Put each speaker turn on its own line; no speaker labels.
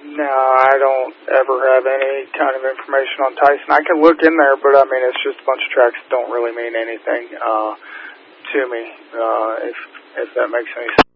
No, I don't ever have any kind of information on Tyson. I can look in there, but I mean, it's just a bunch of tracks that don't really mean anything to me, if that makes any sense.